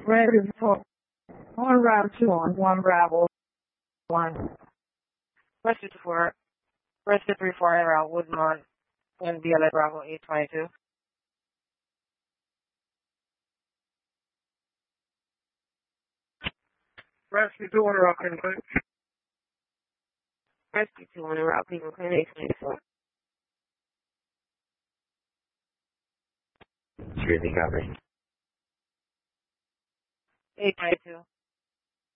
Ready for one round two on one Bravo one. Press 2 for press 3 for en route Woodmont and BLS Bravo 822. Press 2 on route Cleveland Clinic. Press 2 on en route Cleveland Clinic 824. Really got me. 822.